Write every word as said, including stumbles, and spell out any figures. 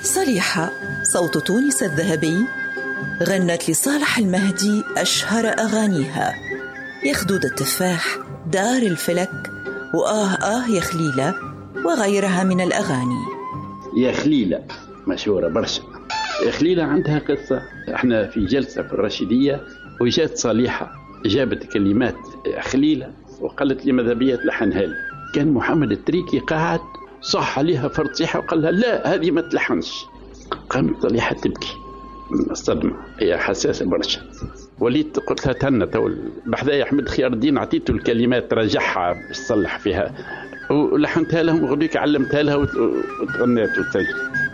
صليحة صوت تونس الذهبي غنت لصالح المهدي أشهر أغانيها: يا خدود التفاح، دار الفلك، وآه آه يا خليلة، وغيرها من الأغاني. يا خليلة مشهورة برشا. يا خليلة عندها قصة. احنا في جلسة في الرشيدية وجات صالحة جابت كلمات خليلة وقالت لي ماذا بيا تلحنها لي. كان محمد التريكي قاعد صح عليها فرصيحة وقال لها لا هذه ما تلحنش. قامت صالحة تبكي من الصدمة، هي حساسة برشا. وليت قلت لها تهنى تول بحذايا أحمد خيار الدين، عطيته الكلمات رجعها باش تصلح فيها ولحنتها لهم وغبيك علمتها لها وتغنيت وتسجل.